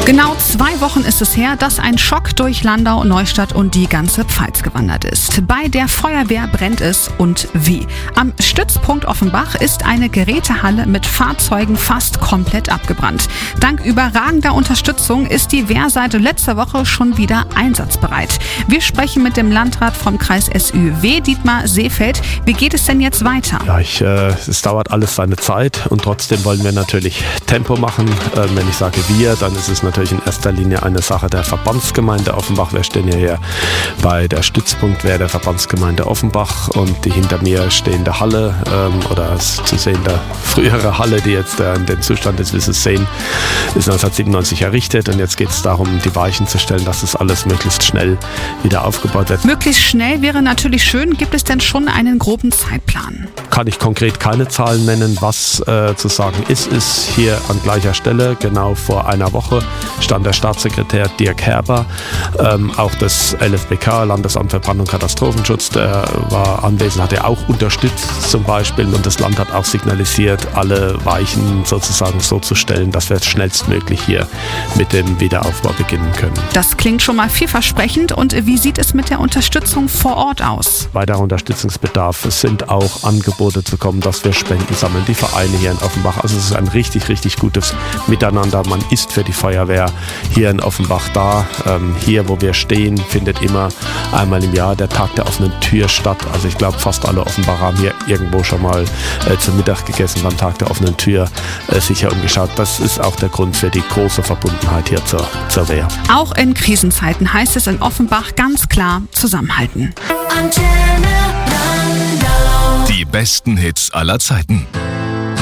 Genau 2 Wochen ist es her, dass ein Schock durch Landau, Neustadt und die ganze Pfalz gewandert ist. Bei der Feuerwehr brennt es und wie. Am Stützpunkt Offenbach ist eine Gerätehalle mit Fahrzeugen fast komplett abgebrannt. Dank überragender Unterstützung ist die Wehr seit letzter Woche schon wieder einsatzbereit. Wir sprechen mit dem Landrat vom Kreis SÜW, Dietmar Seefeld. Wie geht es denn jetzt weiter? Ja, es dauert alles seine Zeit und trotzdem wollen wir natürlich Tempo machen. Wenn ich sage wir, dann ist es natürlich in erster Linie eine Sache der Verbandsgemeinde Offenbach. Wir stehen ja hier bei der Stützpunktwehr der Verbandsgemeinde Offenbach und die hinter mir stehende Halle oder zu sehende frühere Halle, die jetzt in dem Zustand ist, wie Sie es sehen, ist 1997 errichtet und jetzt geht es darum, die Weichen zu stellen, dass das alles möglichst schnell wieder aufgebaut wird. Möglichst schnell wäre natürlich schön. Gibt es denn schon einen groben Zeitplan? Kann ich konkret keine Zahlen nennen. Was zu sagen ist hier an gleicher Stelle, genau vor einer Woche, stand der Staatssekretär Dirk Herber, auch das LFBK, Landesamt für Brand- und Katastrophenschutz, der war anwesend, hat er auch unterstützt zum Beispiel und das Land hat auch signalisiert, alle Weichen sozusagen so zu stellen, dass wir schnellstmöglich hier mit dem Wiederaufbau beginnen können. Das klingt schon mal vielversprechend. Und wie sieht es mit der Unterstützung vor Ort aus? Weiterer Unterstützungsbedarf. Es sind auch Angebote zu kommen, dass wir Spenden sammeln, die Vereine hier in Offenbach. Also es ist ein richtig, richtig gutes Miteinander. Man ist für die Feuerwehr hier in Offenbach da. Hier, wo wir stehen, findet immer einmal im Jahr der Tag der offenen Tür statt. Also ich glaube, fast alle Offenbacher haben hier irgendwo schon mal zu Mittag gegessen beim Tag der offenen Tür, sich hier umgeschaut. Das ist auch der Grund für die große Verbundenheit hier zur Wehr. Auch in Krisenzeiten heißt es in Offenbach ganz klar zusammenhalten. Die besten Hits aller Zeiten.